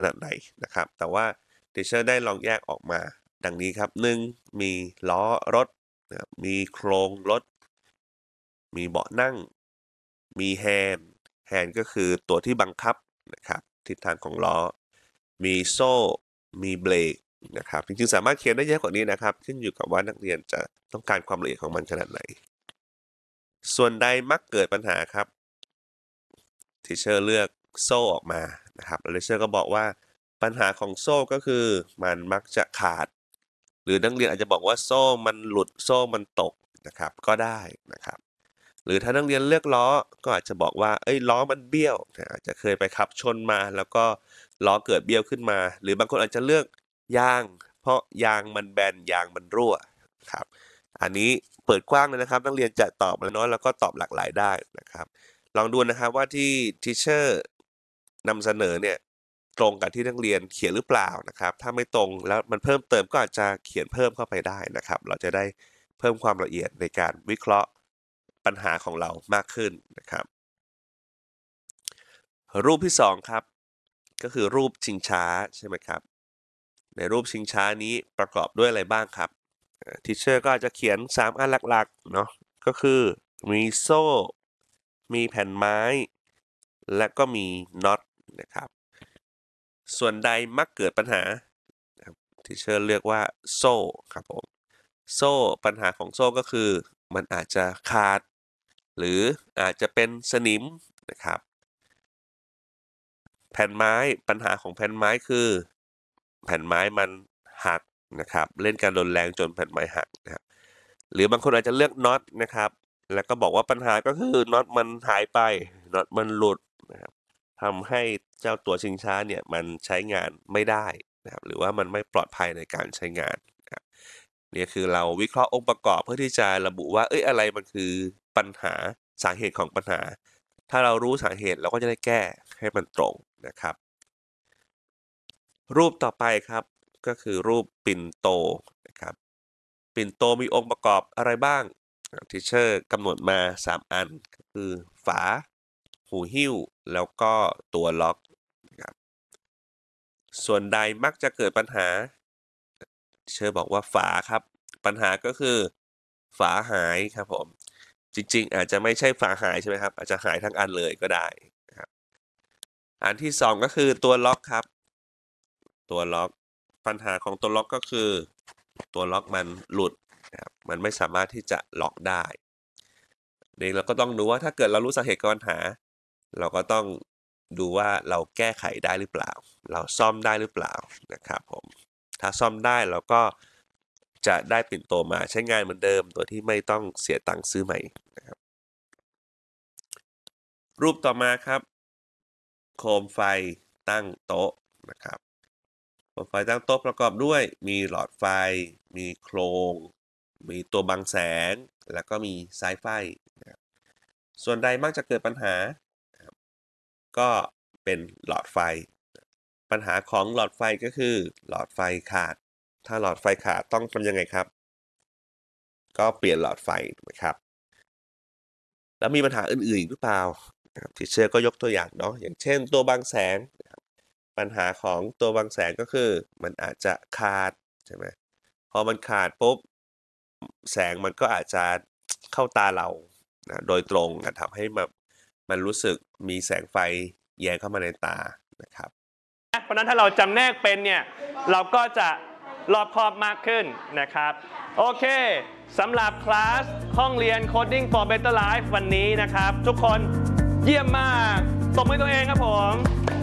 ขนาดไหนนะครับแต่ว่าทีเชอร์ได้ลองแยกออกมาดังนี้ครับ1มีล้อรถนะครับมีโครงรถมีเบาะนั่งมีแฮนด์ก็คือตัวที่บังคับนะครับทิศทางของล้อมีโซ่มีเบรกนะครับจริงๆสามารถเขียนได้เยอะกว่านี้นะครับขึ้นอยู่กับว่านักเรียนจะต้องการความละเอียดของมันขนาดไหนส่วนใดมักเกิดปัญหาครับทีเชอร์เลือกโซ่ออกมานะครับแล้วทีเชอร์ก็บอกว่าปัญหาของโซ่ก็คือมันมักจะขาดหรือนักเรียนอาจจะบอกว่าโซ่มันหลุดโซ่มันตกนะครับก็ได้นะครับหรือถ้านักเรียนเลือกล้อก็อาจจะบอกว่าล้อมันเบี้ยวอาจจะเคยไปขับชนมาแล้วก็ล้อเกิดเบี้ยวขึ้นมาหรือบางคนอาจจะเลือกยางเพราะยางมันแบนยางมันรั่วครับอันนี้เปิดกว้างเลยนะครับนักเรียนจะตอบน้อยแล้วก็ตอบหลากหลายได้นะครับลองดูนะครับว่าที่ทีเชอร์นำเสนอเนี่ยตรงกับที่นักเรียนเขียนหรือเปล่านะครับถ้าไม่ตรงแล้วมันเพิ่มเติมก็อาจจะเขียนเพิ่มเข้าไปได้นะครับเราจะได้เพิ่มความละเอียดในการวิเคราะห์ปัญหาของเรามากขึ้นนะครับรูปที่2ครับก็คือรูปชิงช้าใช่ไหมครับในรูปชิงช้านี้ประกอบด้วยอะไรบ้างครับทีเชอร์ก็อาจจะเขียน3อันหลักๆเนาะก็คือมีโซ่มีแผ่นไม้และก็มีน็อตนะครับส่วนใดมักเกิดปัญหาทีเชอร์เรียกว่าโซ่ครับผมโซ่ปัญหาของโซ่ก็คือมันอาจจะขาดหรืออาจจะเป็นสนิมนะครับแผ่นไม้ปัญหาของแผ่นไม้คือแผ่นไม้มันหักนะครับเล่นการรุนแรงจนแผ่นไม้หักนะครับหรือบางคนอาจจะเลือกน็อตนะครับแล้วก็บอกว่าปัญหาก็คือน็อตมันหายไปน็อตมันหลุดนะครับทำให้เจ้าตัวชิงช้าเนี่ยมันใช้งานไม่ได้นะครับหรือว่ามันไม่ปลอดภัยในการใช้งานนะครับนี่คือเราวิเคราะห์องค์ประกอบเพื่อที่จะระบุว่าอะไรมันคือปัญหาสาเหตุของปัญหาถ้าเรารู้สาเหตุเราก็จะได้แก้ให้มันตรงนะครับรูปต่อไปครับก็คือรูปปิ่นโตนะครับปิ่นโตมีองค์ประกอบอะไรบ้างทีเชอร์กำหนดมา3อันก็คือฝาหูหิ้วแล้วก็ตัวล็อกนะครับส่วนใดมักจะเกิดปัญหาเชอร์บอกว่าฝาครับปัญหาก็คือฝาหายครับผมจริงๆอาจจะไม่ใช่ฝาหายใช่ไหมครับอาจจะหายทั้งอันเลยก็ได้นะครับอันที่2ก็คือตัวล็อกครับตัวล็อกปัญหาของตัวล็อกก็คือตัวล็อกมันหลุดนะครับมันไม่สามารถที่จะล็อกได้นี่เราก็ต้องดูว่าถ้าเกิดเรารู้สาเหตุของปัญหาเราก็ต้องดูว่าเราแก้ไขได้หรือเปล่าเราซ่อมได้หรือเปล่านะครับผมถ้าซ่อมได้เราก็จะได้ปิ่นโตมาใช้งานเหมือนเดิมโดยที่ไม่ต้องเสียตังค์ซื้อใหม่นะครับรูปต่อมาครับโคมไฟตั้งโต๊ะนะครับโคมไฟตั้งโต๊ะประกอบด้วยมีหลอดไฟมีโครงมีตัวบังแสงแล้วก็มีสายไฟนะครับส่วนใดมักจะเกิดปัญหาก็เป็นหลอดไฟปัญหาของหลอดไฟก็คือหลอดไฟขาดถ้าหลอดไฟขาดต้องทำยังไงครับก็เปลี่ยนหลอดไฟถูกไหมครับแล้วมีปัญหาอื่นๆอีกหรือเปล่าทีเชอร์ก็ยกตัวอย่างเนาะอย่างเช่นตัวบังแสงปัญหาของตัวบังแสงก็คือมันอาจจะขาดใช่ไหมพอมันขาดปุ๊บแสงมันก็อาจจะเข้าตาเราโดยตรงทำให้มันรู้สึกมีแสงไฟแยงเข้ามาในตานะครับเพราะนั้นถ้าเราจำแนกเป็นเนี่ยเราก็จะรอบคอบมากขึ้นนะครับโอเคสำหรับคลาสห้องเรียน Coding for Better Life วันนี้นะครับทุกคนเยี่ยมมากตบมือตัวเองครับผม